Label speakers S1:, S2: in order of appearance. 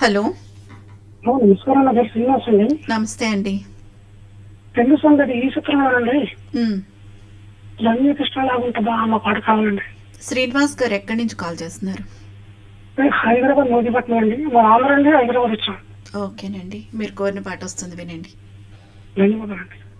S1: Hello.
S2: నమస్కారం. నా పేరు శ్రీనివాస్ అండి.
S1: నమస్తే అండి.
S2: పెళ్లి సందడి ఈ చిత్రంలోనండి
S1: హ్మ్.
S2: రమ్య కృష్ణ లాగుంటుందా అన్న పాట కావాలండి.
S1: శ్రీనివాస్ గారు ఎక్కడి నుంచి కాల్ చేస్తున్నారు?
S2: నేను హైదరాబాద్ మోదీపట్నం అండి. మా ఆంధ్ర అండి హైదరాబాద్ వచ్చాం.
S1: ఓకేనండి. మీరు కోరిన పాట వస్తుంది, వినండి.
S2: ధన్యవాదాలండి.